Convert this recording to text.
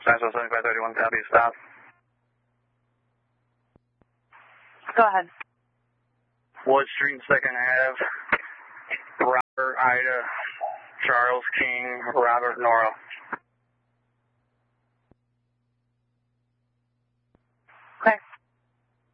National 7531 Southeast stop. Go ahead. Wood Street, 2nd Ave. Robert, Ida, Charles, King, Robert, Nora.